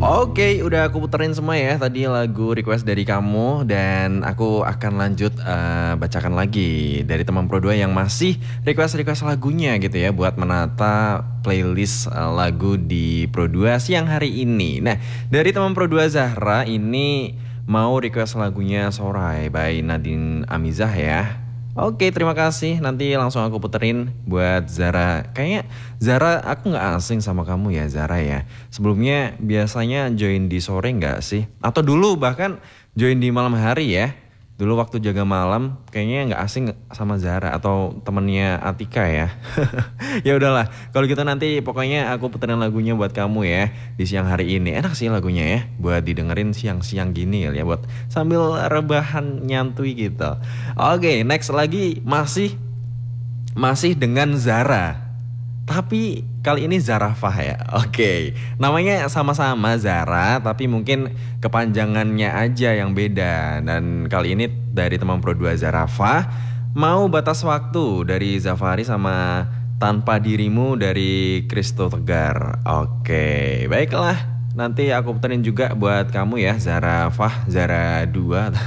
Oke, udah aku puterin semua ya tadi lagu request dari kamu dan aku akan lanjut bacakan lagi dari teman Pro 2 yang masih request lagunya gitu ya buat menata playlist lagu di Pro 2 siang hari ini. Nah, dari teman Pro 2 Zahra ini mau request lagunya Sorai by Nadine Amizah ya. Oke, terima kasih. Nanti langsung aku puterin buat Zara. Kayaknya Zara aku nggak asing sama kamu ya Zara ya. Sebelumnya biasanya join di sore nggak sih? Atau dulu bahkan join di malam hari ya. Dulu waktu jaga malam kayaknya nggak asing sama Zara atau temennya Atika ya. Ya udahlah, kalau gitu nanti pokoknya aku puterin lagunya buat kamu ya di siang hari ini. Enak sih lagunya ya buat didengerin siang-siang gini ya buat sambil rebahan nyantui gitu. Oke, next lagi masih dengan Zara. Tapi kali ini Zarafah ya. Oke, namanya sama-sama Zara tapi mungkin kepanjangannya aja yang beda. Dan kali ini dari teman Pro 2 Zarafah mau batas waktu dari Zafari sama tanpa dirimu dari Kristo Tegar. Oke, baiklah. Nanti aku puterin juga buat kamu ya Zarafah, Zara 2.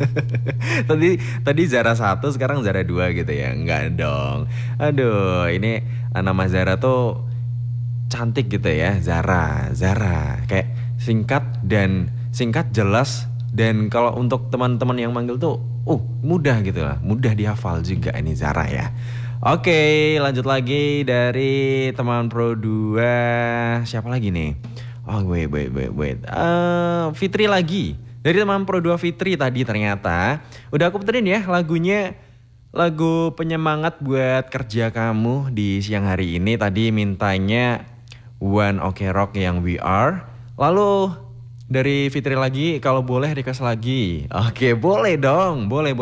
Tadi Zara 1 sekarang Zara 2 gitu ya. Enggak dong. Aduh, ini nama Zara tuh cantik gitu ya. Zara. Kayak singkat jelas dan kalau untuk teman-teman yang manggil tuh mudah gitu lah. Mudah dihafal juga ini Zara ya. Oke, lanjut lagi dari teman Pro 2. Siapa lagi nih? Oh wait. Fitri lagi. Dari teman Pro 2 Fitri tadi ternyata. Udah aku puterin ya lagunya. Lagu penyemangat buat kerja kamu di siang hari ini. Tadi mintanya One Ok Rock yang We Are. Lalu dari Fitri lagi kalau boleh request lagi. Oke boleh dong. Boleh.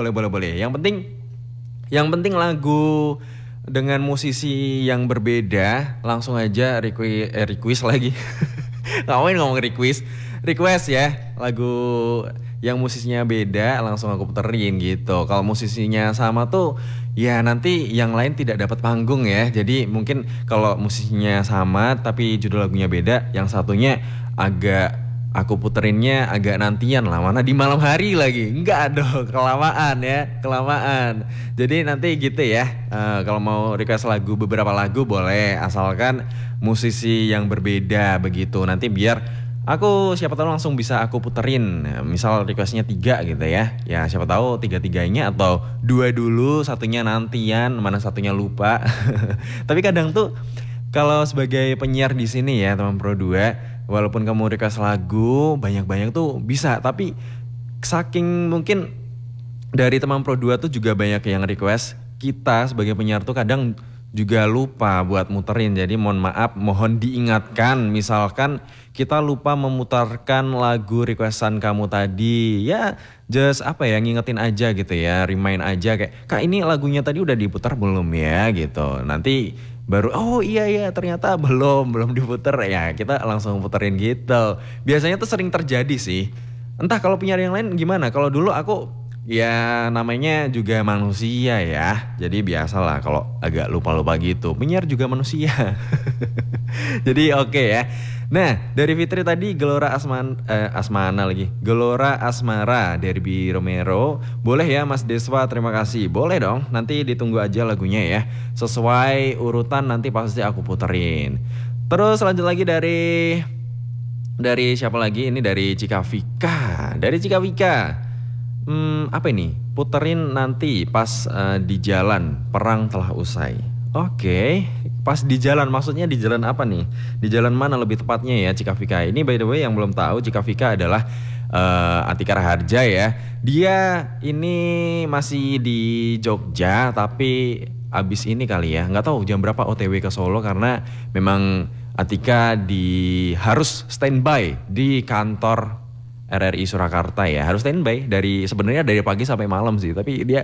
Yang penting lagu dengan musisi yang berbeda. Langsung aja request lagi. Ngapain ngomong request ya lagu yang musisinya beda langsung aku puterin gitu. Kalau musisinya sama tuh ya nanti yang lain tidak dapat panggung ya. Jadi mungkin kalau musisinya sama tapi judul lagunya beda, yang satunya aku puterinnya agak nantian lah, mana di malam hari lagi. Enggak dong, kelamaan. Jadi nanti gitu ya. Kalau mau request beberapa lagu boleh, asalkan musisi yang berbeda begitu. Nanti biar aku siapa tahu langsung bisa aku puterin. Misal requestnya 3 gitu ya. Ya siapa tahu 3-3-nya atau 2 dulu, satunya nantian, mana satunya lupa. Tapi kadang tuh kalau sebagai penyiar di sini ya teman Pro 2, walaupun kamu request lagu banyak-banyak tuh bisa, tapi saking mungkin dari teman Pro 2 tuh juga banyak yang request, kita sebagai penyiar tuh kadang juga lupa buat muterin. Jadi mohon diingatkan misalkan kita lupa memutarkan lagu requestan kamu tadi. Ya just ngingetin aja gitu ya, remind aja kayak Kak ini lagunya tadi udah diputar belum ya gitu. Nanti baru iya ternyata belum diputer ya, kita langsung puterin gitu. Biasanya tuh sering terjadi sih. Entah kalau penyiar yang lain gimana. Kalau dulu aku ya namanya juga manusia ya. Jadi biasalah kalau agak lupa-lupa gitu. Penyiar juga manusia. Jadi oke ya. Nah dari Fitri tadi Gelora Gelora Asmara Derby Romero. Boleh ya Mas Deswa, terima kasih. Boleh dong, nanti ditunggu aja lagunya ya. Sesuai urutan nanti pasti aku puterin. Terus lanjut lagi dari siapa lagi? Ini dari Cika Vika. Apa ini? Puterin nanti pas di jalan perang telah usai. Oke, pas di jalan maksudnya di jalan apa nih? Di jalan mana lebih tepatnya ya Cika Vika? Ini by the way yang belum tahu, Cika Vika adalah Atika Raharja ya. Dia ini masih di Jogja tapi abis ini kali ya. Nggak tahu jam berapa OTW ke Solo karena memang Atika harus standby di kantor RRI Surakarta ya. Harus standby sebenarnya dari pagi sampai malam sih, tapi dia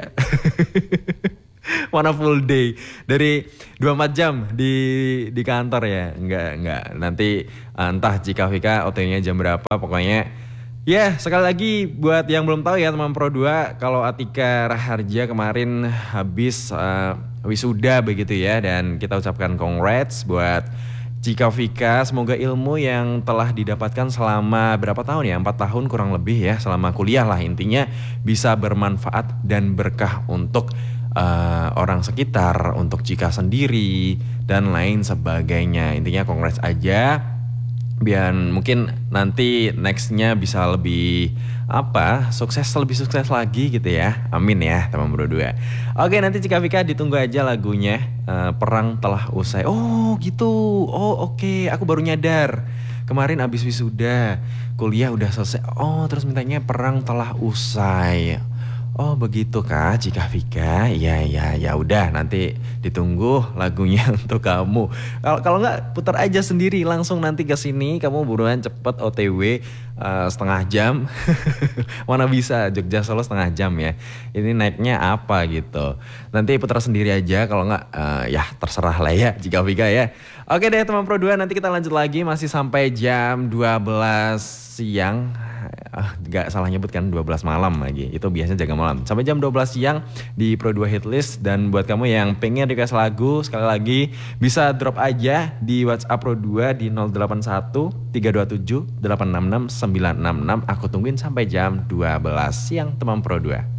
mana full day dari 24 jam di kantor ya. Enggak. Nanti entah Cika Vika OT-nya jam berapa pokoknya. Ya, sekali lagi buat yang belum tahu ya teman Pro 2, kalau Atika Raharja kemarin habis wisuda begitu ya, dan kita ucapkan congrats buat Cika Vika, semoga ilmu yang telah didapatkan selama berapa tahun ya? 4 tahun kurang lebih ya, selama kuliah lah intinya bisa bermanfaat dan berkah untuk orang sekitar, untuk Cika sendiri dan lain sebagainya. Intinya kongres aja, biar mungkin nanti nextnya bisa lebih lebih sukses lagi gitu ya. Amin ya teman berdua. Oke, nanti Cika Vika ditunggu aja lagunya Perang Telah Usai. Oh gitu. Oh oke, aku baru nyadar kemarin abis wisuda, kuliah udah selesai. Oh terus mintanya Perang Telah Usai. Oh begitu Kak Cika Vika. Iya ya udah nanti ditunggu lagunya untuk kamu. Kalau nggak putar aja sendiri langsung nanti ke sini, kamu buruan cepet OTW setengah jam. Mana bisa Jogja Solo setengah jam ya. Ini naiknya apa gitu. Nanti putar sendiri aja, kalau nggak ya terserah lah ya Cika Vika ya. Oke deh teman Pro 2, nanti kita lanjut lagi masih sampai jam 12 siang. Gak salah nyebut kan 12 malam lagi, itu biasanya jaga malam sampai jam 12 siang di Pro 2 Hitlist. Dan buat kamu yang pengen request lagu, sekali lagi bisa drop aja di WhatsApp Pro 2 di 081 327 866 966. Aku tungguin sampai jam 12 siang teman Pro 2.